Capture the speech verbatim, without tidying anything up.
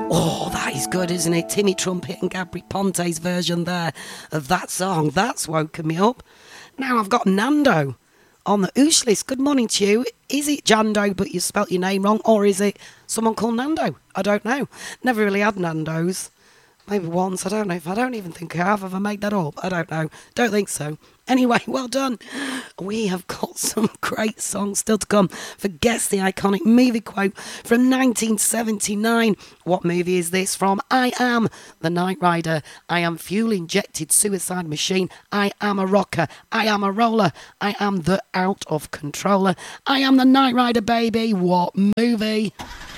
Oh, that is good, isn't it? Timmy Trumpet and Gabri Ponte's version there of that song. That's woken me up. Now I've got Nando on the Oosh list. Good morning to you. Is it Jando, but you spelt your name wrong? Or is it someone called Nando? I don't know. Never really had Nando's. Maybe once. I don't know. If I don't even think I have. Have I made that up? I don't know. Don't think so. Anyway, well done. We have got some great songs still to come for Guess the Iconic Movie Quote from nineteen seventy-nine. What movie is this from? I am the Knight Rider. I am fuel-injected suicide machine. I am a rocker. I am a roller. I am the out of controller. I am the Knight Rider, baby. What movie?